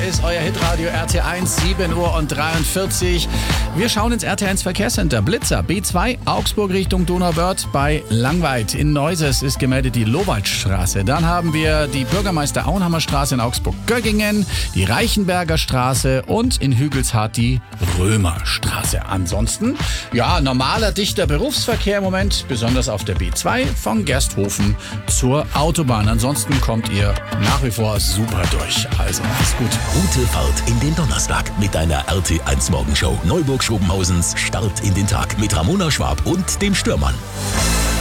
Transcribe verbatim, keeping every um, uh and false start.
ist euer Hitradio R T eins, sieben Uhr und dreiundvierzig. Wir schauen ins R T eins Verkehrscenter. Blitzer B zwei, Augsburg Richtung Donauwörth bei Langweid. In Neuses ist gemeldet die Lowaldstraße. Dann haben wir die Bürgermeister Auenhammer Straße in Augsburg-Göggingen, die Reichenberger Straße und in Hügelshardt die Römerstraße. Ansonsten, ja, normaler, dichter Berufsverkehr im Moment, besonders auf der B zwei von Gersthofen zur Autobahn. Ansonsten kommt ihr nach wie vor super durch. Also, ist gut. Gute Fahrt in den Donnerstag mit deiner R T eins Morgenshow. Neuburg-Schobenhausens Start in den Tag mit Ramona Schwab und dem Stürmann.